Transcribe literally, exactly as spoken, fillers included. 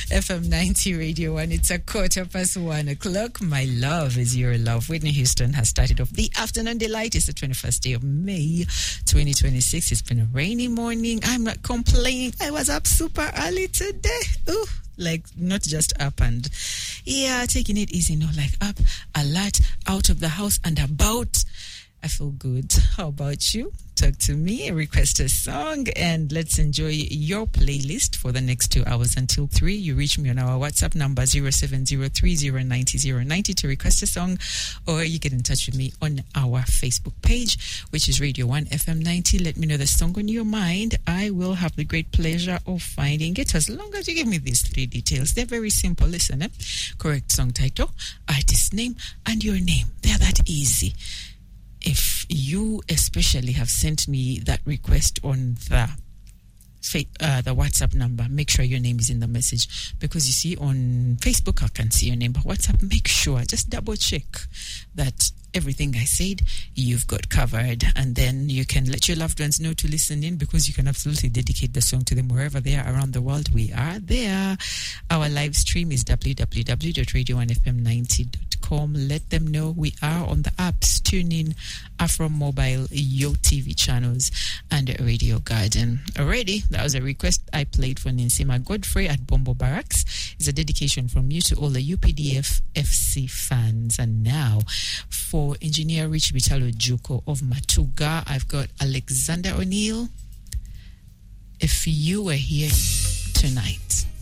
F M ninety Radio one. It's a quarter past one o'clock. My love is your love. Whitney Houston has started off the afternoon delight. It's the twenty-first day of May, twenty twenty-six. It's been a rainy morning. I'm not complaining. I was up super early today. Ooh. Like, not just up and, yeah, taking it easy. No, like up, alert, out of the house and about. I feel good. How about you? Talk to me, request a song, and let's enjoy your playlist for the next two hours until three. You reach me on our WhatsApp number zero seven zero three zero nine zero zero nine zero to request a song, or you get in touch with me on our Facebook page, which is Radio one F M ninety. Let me know the song on your mind. I will have the great pleasure of finding it, as long as you give me these three details. They're very simple. Listen, eh? Correct song title, artist name, and your name. They're that easy. If you especially have sent me that request on the uh, the WhatsApp number, make sure your name is in the message, because you see on Facebook I can see your name, but WhatsApp, make sure, just double check that everything I said you've got covered, and then you can let your loved ones know to listen in, because you can absolutely dedicate the song to them wherever they are around the world. We are there. Our live stream is w w w dot radio one f m ninety dot com. Let them know we are on the apps, TuneIn, Afro Mobile, Yo T V channels, and Radio Garden. Already, that was a request I played for Ninsima Godfrey at Bombo Barracks. It's a dedication from you to all the U P D F F C fans. And now, for Engineer Rich Bitalo Juko of Matuga, I've got Alexander O'Neill. If you were here tonight,